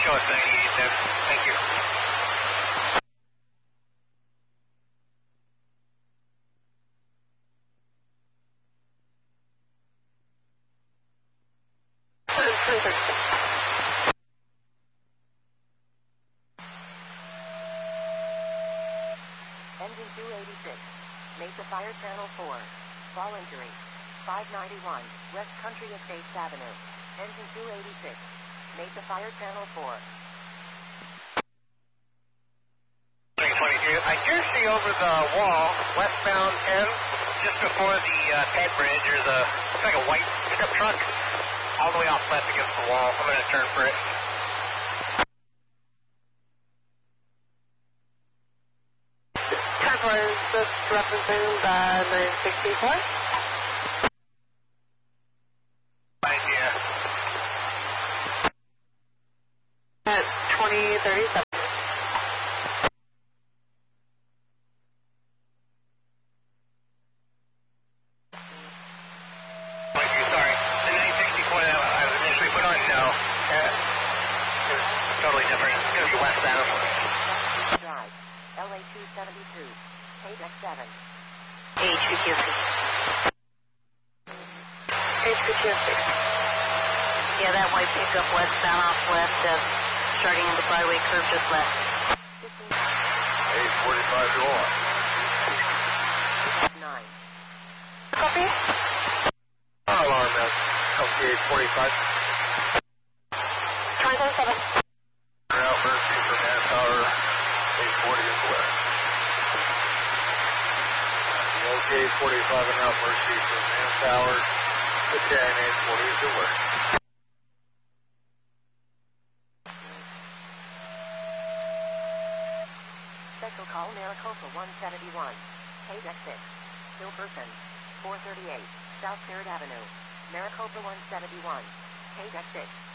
Show us 98 there. Thank you. Engine 286. Mesa Fire Channel 4. Fall injury. 591 West Country Estates Avenue. Engine 286. Mesa Fire Channel 4. 322. I do see over the wall, westbound 10, just before the Ted Bridge, there's a, looks like a white pickup truck, all the way off left against the wall. I'm going to turn for it. Is this representing the 964? Idea. At 2037. Sorry. The 964 that I was initially put on, no. It's totally different. It's going to be westbound. Drive. LA 272. KX7. HVQC. HVQC. Yeah, that white pickup westbound off left, starting in the byway curve just left. 845 to 9. Copy? Alarm is okay, 845. 2037. Out Mercy for manpower, 840 is west. Okay, 45 and out Mercy for manpower, the 10, 840 is the west. Special call Maricopa 171. KX6. Hilberton. 438. South 3rd Avenue. Maricopa 171. KX6.